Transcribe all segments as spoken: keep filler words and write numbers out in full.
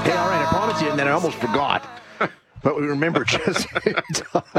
Hey, all right, I promised you, and then I almost forgot. But we remember just in time.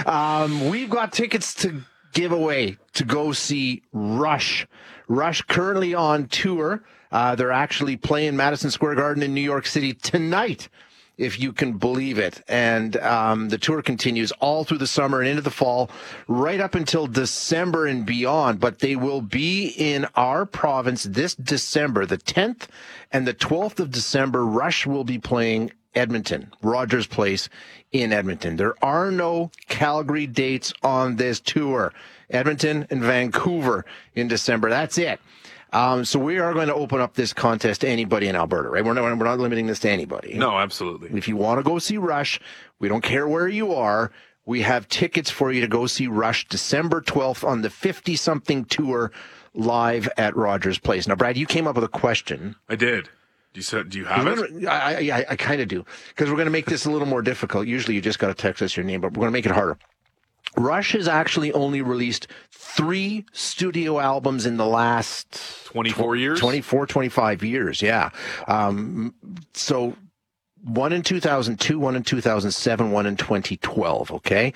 Um, we've got tickets to give away to go see Rush. Rush currently on tour. Uh, they're actually playing Madison Square Garden in New York City tonight, if you can believe it. And um, the tour continues all through the summer and into the fall, right up until December and beyond. But they will be in our province this December, the tenth and the twelfth of December. Rush will be playing Edmonton, Rogers Place in Edmonton. There are no Calgary dates on this tour. Edmonton and Vancouver in December. That's it. Um, so we are going to open up this contest to anybody in Alberta, right? We're not, we're not limiting this to anybody. No, absolutely. If you want to go see Rush, we don't care where you are. We have tickets for you to go see Rush December twelfth on the fifty-something tour live at Rogers Place. Now, Brad, you came up with a question. I did. Do you, do you have it? I, I, I kind of do, because we're going to make this a little more difficult. Usually you just got to text us your name, but we're going to make it harder. Rush has actually only released three studio albums in the last twenty-four years, twenty-four, twenty-five years. Yeah. Um, so one in two thousand two, one in two thousand seven, one in twenty twelve. Okay.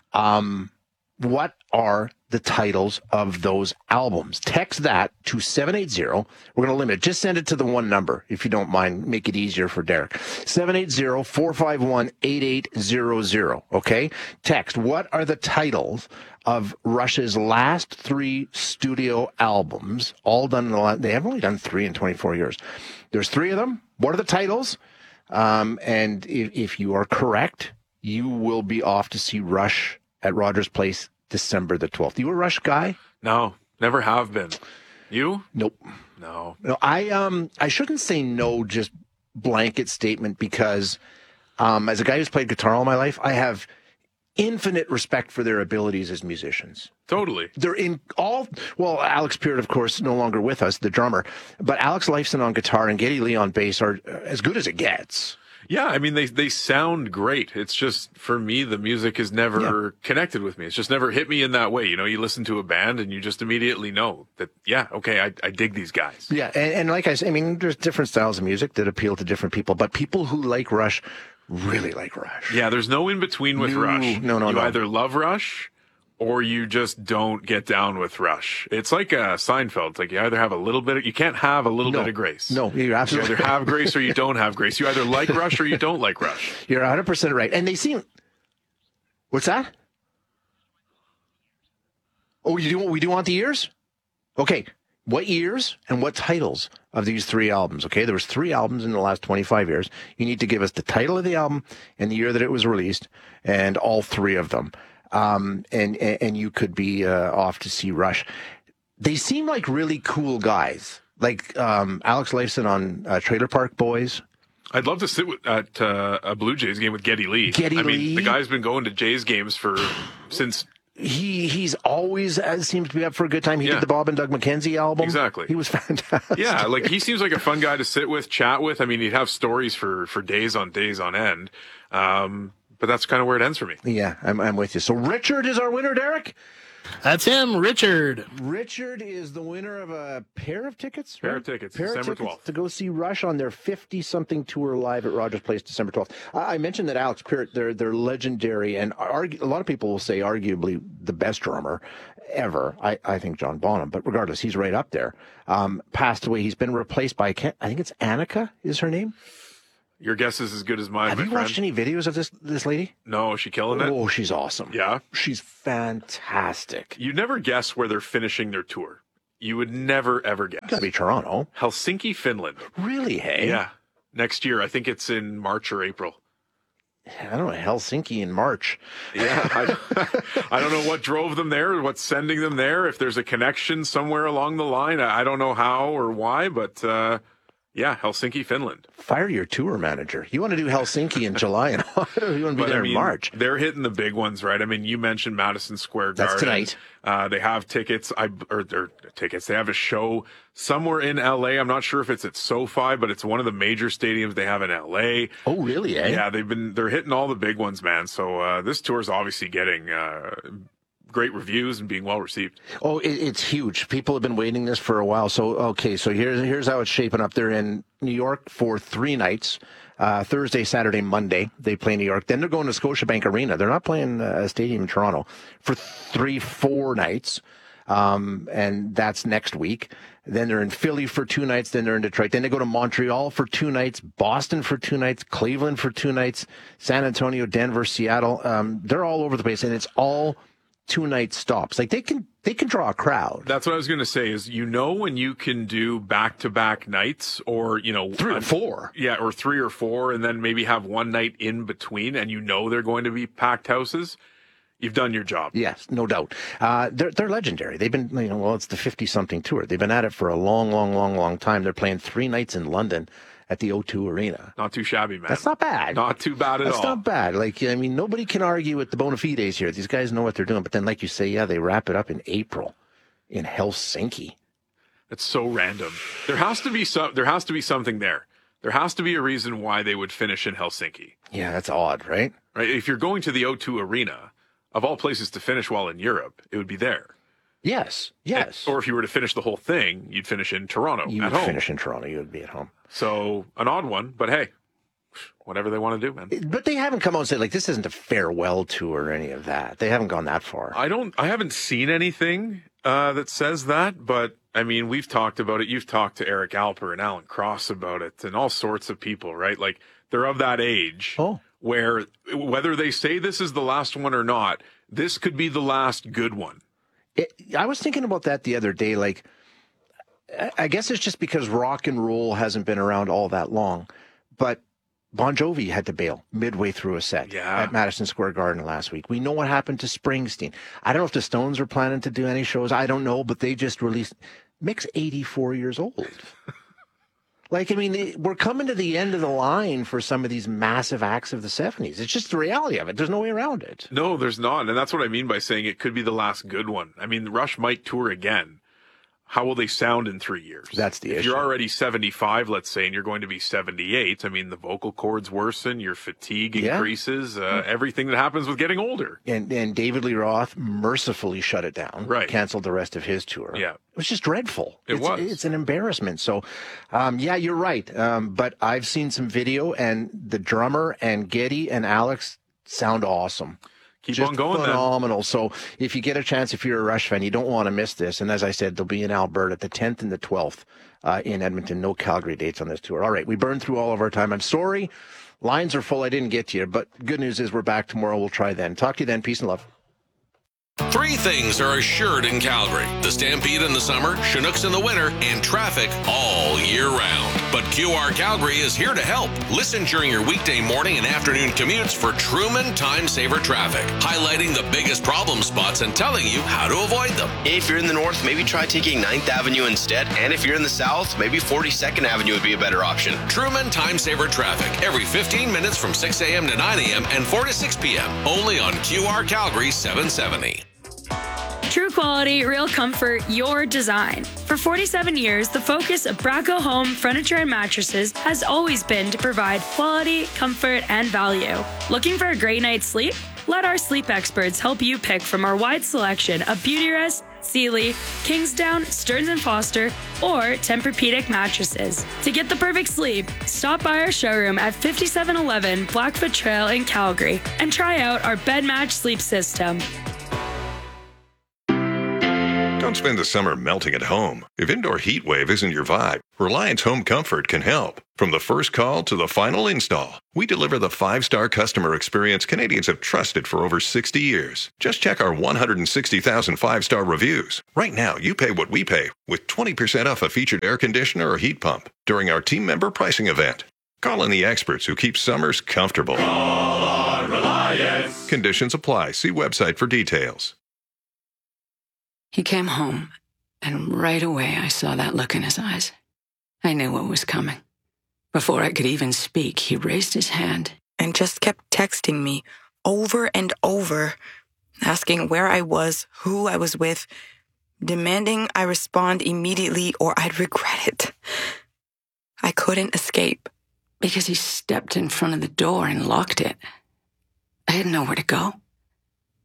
Um, what are the titles of those albums? Text that to seven eight zero. We're going to limit it. Just send it to the one number, if you don't mind. Make it easier for Derek. seven eight zero, four five one, eight eight zero zero. Okay? Text, what are the titles of Rush's last three studio albums? All done in the last, they have only done three in twenty-four years. There's three of them. What are the titles? Um, and if, if you are correct, you will be off to see Rush at Rogers Place December the twelfth. You a Rush guy? No, never have been. You? Nope. No. No, I um I shouldn't say no, just blanket statement, because um as a guy who's played guitar all my life, I have infinite respect for their abilities as musicians. Totally. They're in all, well, Alex Peart, of course, no longer with us, the drummer, but Alex Lifeson on guitar and Geddy Lee on bass are as good as it gets. Yeah, I mean, they they sound great. It's just, for me, the music has never yeah. connected with me. It's just never hit me in that way. You know, you listen to a band and you just immediately know that, yeah, okay, I, I dig these guys. Yeah, and, and like I said, I mean, there's different styles of music that appeal to different people, but people who like Rush really like Rush. Yeah, there's no in-between with no, Rush. No, no, you no. You either love Rush or you just don't get down with Rush. It's like a Seinfeld. It's like you either have a little bit of, you can't have a little no. bit of grace. No, you're absolutely You either have grace or you don't have grace. You either like Rush or you don't like Rush. You're one hundred percent right. And they seem, what's that? Oh, you do, we do want the years? Okay. What years and what titles of these three albums? Okay, there was three albums in the last twenty-five years. You need to give us the title of the album and the year that it was released, and all three of them. Um, and, and you could be uh, off to see Rush. They seem like really cool guys, like um, Alex Lifeson on uh, Trailer Park Boys. I'd love to sit with, at uh, a Blue Jays game with Geddy Lee. Geddy I mean, Lee. The guy's been going to Jays games for since. He he's always uh, seems to be up for a good time. He yeah. did the Bob and Doug McKenzie album. Exactly. He was fantastic. Yeah, like he seems like a fun guy to sit with, chat with. I mean, he'd have stories for, for days on days on end. Um, but that's kind of where it ends for me. Yeah, I'm I'm with you. So Richard is our winner, Derek? That's him, Richard. Richard is the winner of a pair of tickets, Pair right? of tickets, pair December of tickets twelfth. to go see Rush on their fifty-something tour live at Rogers Place, December twelfth. I, I mentioned that Alex Peart, they're, they're legendary, and argue, a lot of people will say arguably the best drummer ever. I, I think John Bonham, but regardless, he's right up there. Um, passed away. He's been replaced by, I think it's Annika is her name. Your guess is as good as mine, Have my you friend. watched any videos of this this lady? No, is she killing it? Oh, she's awesome. Yeah? She's fantastic. You never guess where they're finishing their tour. You would never, ever guess. Gotta be Toronto. Helsinki, Finland. Really, hey? Yeah. Next year. I think it's in March or April. I don't know, Helsinki in March. Yeah. I, I don't know what drove them there, what's sending them there. If there's a connection somewhere along the line, I don't know how or why, but uh, yeah, Helsinki, Finland. Fire your tour manager. You want to do Helsinki in July and you want to be But, there I mean, in March. They're hitting the big ones, right? I mean, you mentioned Madison Square Garden. That's tonight. Uh, they have tickets, I or, or tickets. They have a show somewhere in L A. I'm not sure if it's at SoFi, but it's one of the major stadiums they have in L A. Oh, really? Eh? Yeah, they've been they're hitting all the big ones, man. So uh, this tour is obviously getting uh, great reviews and being well received. Oh, it, it's huge. People have been waiting this for a while. So, okay, so here's here's how it's shaping up. They're in New York for three nights, uh, Thursday, Saturday, Monday. They play New York. Then they're going to Scotiabank Arena. They're not playing a stadium in Toronto for three, four nights, um, and that's next week. Then they're in Philly for two nights. Then they're in Detroit. Then they go to Montreal for two nights, Boston for two nights, Cleveland for two nights, San Antonio, Denver, Seattle. Um, they're all over the place, and it's all two-night stops. Like, they can they can draw a crowd. That's what I was going to say is, you know, when you can do back-to-back nights or, you know, Three or four. Yeah, or three or four, and then maybe have one night in between, and you know they're going to be packed houses, you've done your job. Yes, no doubt. Uh, they're they're legendary. They've been, you know, well, it's the fifty-something tour. They've been at it for a long, long, long, long time. They're playing three nights in London at the O two Arena. Not too shabby, man. That's not bad. Not too bad at That's all. That's not bad. Like, I mean, nobody can argue with the bona fides here. These guys know what they're doing. But then, like you say, yeah, they wrap it up in April in Helsinki. It's so random. There has to be some. There has to be something there. There has to be a reason why they would finish in Helsinki. Yeah, that's odd, right? Right. If you're going to the O two Arena, of all places to finish while in Europe, it would be there. Yes, yes. And, or if you were to finish the whole thing, you'd finish in Toronto you at would home. finish in Toronto. You would be at home. So an odd one, but hey, whatever they want to do, man. But they haven't come out and said, like, this isn't a farewell tour or any of that. They haven't gone that far. I don't. I haven't seen anything uh, that says that, but I mean, we've talked about it. You've talked to Eric Alper and Alan Cross about it, and all sorts of people, right? Like, they're of that age oh. where whether they say this is the last one or not, this could be the last good one. It, I was thinking about that the other day. Like, I guess it's just because rock and roll hasn't been around all that long, but Bon Jovi had to bail midway through a set yeah. at Madison Square Garden last week. We know what happened to Springsteen. I don't know if the Stones are planning to do any shows. I don't know, but they just released. Mick's eighty-four years old. Like, I mean, we're coming to the end of the line for some of these massive acts of the seventies. It's just the reality of it. There's no way around it. No, there's not. And that's what I mean by saying it could be the last good one. I mean, Rush might tour again. How will they sound in three years? That's the if issue. If you're already seventy-five, let's say, and you're going to be seventy-eight, I mean, the vocal cords worsen, your fatigue yeah. increases, uh, everything that happens with getting older. And and David Lee Roth mercifully shut it down. Right. Canceled the rest of his tour. Yeah. It was just dreadful. It it's, was. It's an embarrassment. So, um, yeah, you're right. Um, but I've seen some video, and the drummer and Geddy and Alex sound awesome. Keep Just on going, phenomenal. then. So if you get a chance, if you're a Rush fan, you don't want to miss this. And as I said, they'll be in Alberta the tenth and the twelfth uh, in Edmonton. No Calgary dates on this tour. All right, we burned through all of our time. I'm sorry. Lines are full. I didn't get to you. But good news is we're back tomorrow. We'll try then. Talk to you then. Peace and love. Three things are assured in Calgary: the Stampede in the summer, Chinooks in the winter, and traffic all year round. But Q R Calgary is here to help. Listen during your weekday morning and afternoon commutes for Truman Time Saver Traffic, highlighting the biggest problem spots and telling you how to avoid them. If you're in the north, maybe try taking ninth Avenue instead. And if you're in the south, maybe forty-second Avenue would be a better option. Truman Time Saver Traffic, every fifteen minutes from six a.m. to nine a.m. and four to six p.m. Only on Q R Calgary seven seventy. True quality, real comfort, your design. For forty-seven years, the focus of Braco Home Furniture and Mattresses has always been to provide quality, comfort, and value. Looking for a great night's sleep? Let our sleep experts help you pick from our wide selection of Beautyrest, Sealy, Kingsdown, Stearns and Foster, or Tempur-Pedic mattresses. To get the perfect sleep, stop by our showroom at fifty-seven eleven Blackfoot Trail in Calgary and try out our Bed Match sleep system. Don't spend the summer melting at home. If indoor heat wave isn't your vibe, Reliance Home Comfort can help. From the first call to the final install, we deliver the five-star customer experience Canadians have trusted for over sixty years. Just check our one hundred sixty thousand five-star reviews. Right now, you pay what we pay with twenty percent off a featured air conditioner or heat pump during our team member pricing event. Call in the experts who keep summers comfortable. Call on Reliance. Conditions apply. See website for details. He came home, and right away I saw that look in his eyes. I knew what was coming. Before I could even speak, he raised his hand and just kept texting me over and over, asking where I was, who I was with, demanding I respond immediately or I'd regret it. I couldn't escape. Because he stepped in front of the door and locked it. I had nowhere to go.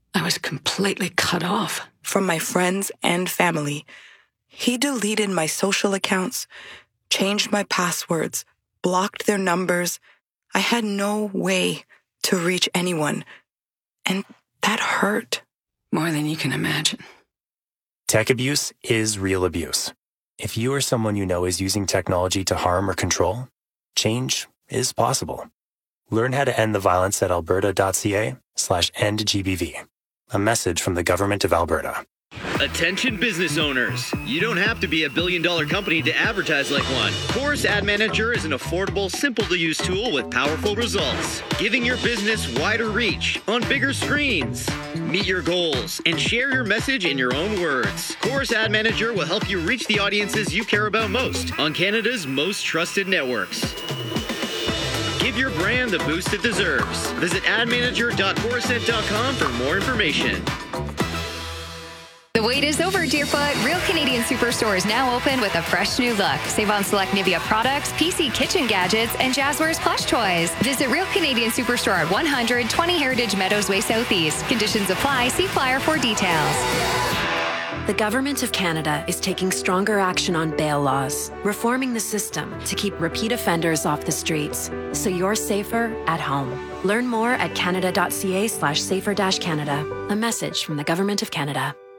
I was completely cut off from my friends and family. He deleted my social accounts, changed my passwords, blocked their numbers. I had no way to reach anyone. And that hurt. More than you can imagine. Tech abuse is real abuse. If you or someone you know is using technology to harm or control, change is possible. Learn how to end the violence at alberta.ca slash end GBV. A message from the Government of Alberta. Attention business owners. You don't have to be a billion dollar company to advertise like one. Chorus Ad Manager is an affordable, simple to use tool with powerful results, giving your business wider reach on bigger screens. Meet your goals and share your message in your own words. Chorus Ad Manager will help you reach the audiences you care about most on Canada's most trusted networks. Give your brand the boost it deserves. Visit ad manager dot chorusnet dot com for more information. The wait is over, Deerfoot. Real Canadian Superstore is now open with a fresh new look. Save on select Nivea products, P C kitchen gadgets, and Jazzwares plush toys. Visit Real Canadian Superstore at one hundred twenty Heritage Meadows Way Southeast. Conditions apply. See flyer for details. The Government of Canada is taking stronger action on bail laws, reforming the system to keep repeat offenders off the streets, so you're safer at home. Learn more at canada.ca slash safer dash Canada. A message from the Government of Canada.